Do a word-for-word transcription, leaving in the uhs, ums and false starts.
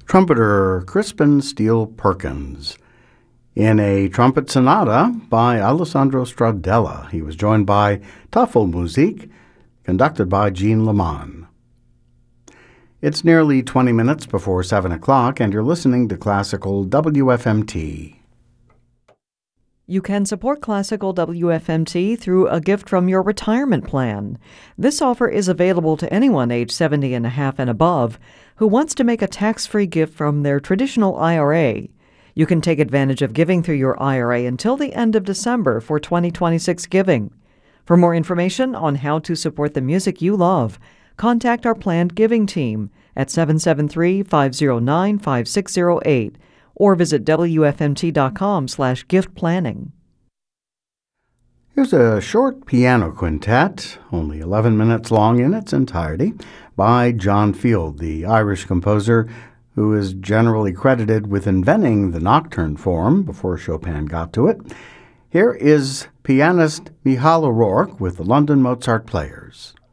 trumpeter Crispin Steele Perkins. In a trumpet sonata by Alessandro Stradella. He was joined by Tafelmusik, conducted by Jean Leman. It's nearly twenty minutes before seven o'clock, and you're listening to Classical W F M T. You can support Classical W F M T through a gift from your retirement plan. This offer is available to anyone age seventy and a half and above who wants to make a tax-free gift from their traditional I R A. You can take advantage of giving through your I R A until the end of December for twenty twenty-six giving. For more information on how to support the music you love, contact our planned giving team at seven seven three, five zero nine, five six zero eight or visit W F M T dot com slash gift planning. Here's a short piano quintet, only eleven minutes long in its entirety, by John Field, the Irish composer who is generally credited with inventing the nocturne form before Chopin got to it. Here is pianist Michal O'Rourke with the London Mozart Players.